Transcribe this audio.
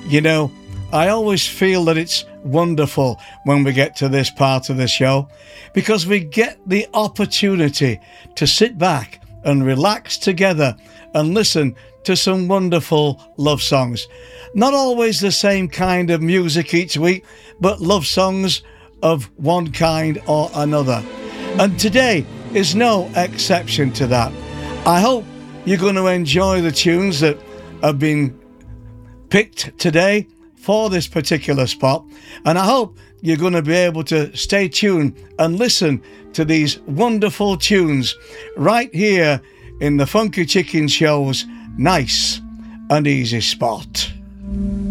You know, I always feel that it's wonderful when we get to this part of the show because we get the opportunity to sit back and relax together and listen to some wonderful love songs. Not always the same kind of music each week, but love songs of one kind or another. And today is no exception to that. I hope you're going to enjoy the tunes that have been picked today for this particular spot, and I hope you're going to be able to stay tuned and listen to these wonderful tunes right here in the Funky Chicken Show's Nice and Easy Spot.